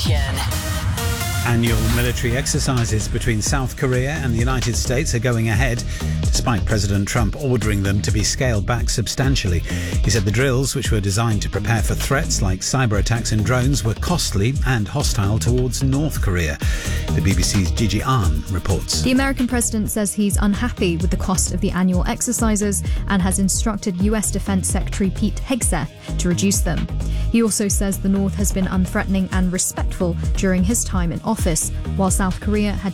Nation. Annual military exercises between South Korea and the United States are going ahead, despite President Trump ordering them to be scaled back substantially. He said the drills, which were designed to prepare for threats like cyber attacks and drones, were costly and hostile towards North Korea. The BBC's Gigi Ahn reports. The American president says he's unhappy with the cost of the annual exercises and has instructed US Defense Secretary Pete Hegseth to reduce them. He also says the North has been unthreatening and respectful during his time in office, while South Korea had